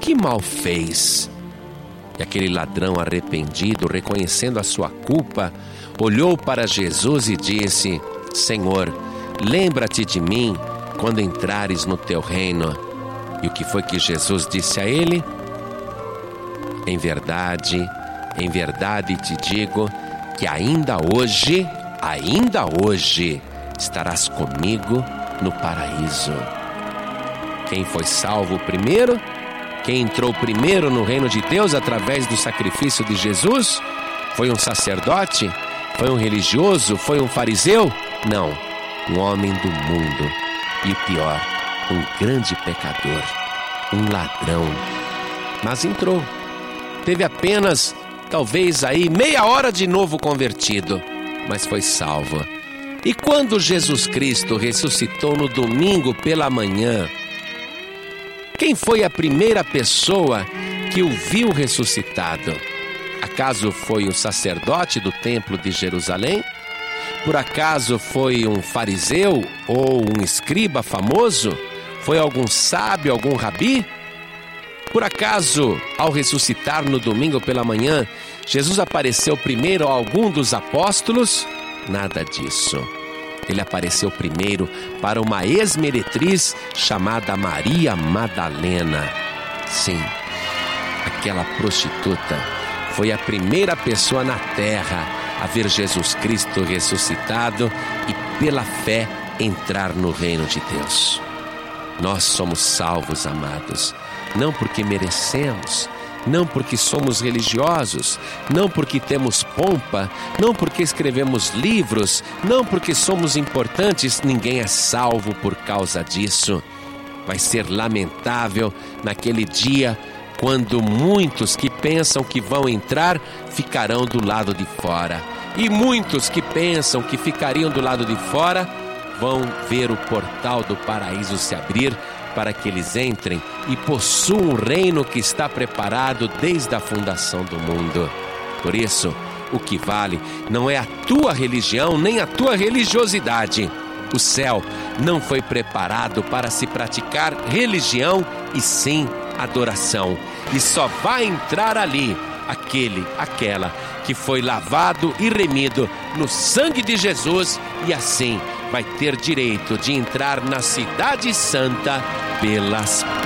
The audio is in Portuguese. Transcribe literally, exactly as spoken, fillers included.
que mal fez? E aquele ladrão arrependido, reconhecendo a sua culpa, olhou para Jesus e disse: Senhor, lembra-te de mim quando entrares no teu reino. E o que foi que Jesus disse a ele? Em verdade, em verdade te digo que ainda hoje, ainda hoje, estarás comigo no paraíso. Quem foi salvo primeiro? Quem entrou primeiro no reino de Deus através do sacrifício de Jesus? Foi um sacerdote? Foi um religioso? Foi um fariseu? Não, um homem do mundo. E o pior, um grande pecador, um ladrão. Mas entrou. Teve apenas, talvez aí, meia hora de novo convertido, mas foi salvo. E quando Jesus Cristo ressuscitou no domingo pela manhã, quem foi a primeira pessoa que o viu ressuscitado? Acaso foi o sacerdote do templo de Jerusalém? Por acaso foi um fariseu ou um escriba famoso? Foi algum sábio, algum rabi? Por acaso, ao ressuscitar no domingo pela manhã, Jesus apareceu primeiro a algum dos apóstolos? Nada disso. Ele apareceu primeiro para uma ex-meretriz chamada Maria Madalena. Sim, aquela prostituta foi a primeira pessoa na terra a ver Jesus Cristo ressuscitado e, pela fé, entrar no reino de Deus. Nós somos salvos, amados, não porque merecemos, não porque somos religiosos, não porque temos pompa, não porque escrevemos livros, não porque somos importantes. Ninguém é salvo por causa disso. Vai ser lamentável naquele dia quando muitos que pensam que vão entrar ficarão do lado de fora, e muitos que pensam que ficariam do lado de fora vão ver o portal do paraíso se abrir para que eles entrem e possuam um reino que está preparado desde a fundação do mundo. Por isso, o que vale não é a tua religião nem a tua religiosidade. O céu não foi preparado para se praticar religião, e sim adoração. E só vai entrar ali aquele, aquela que foi lavado e remido no sangue de Jesus, e assim vai ter direito de entrar na cidade santa pelas portas.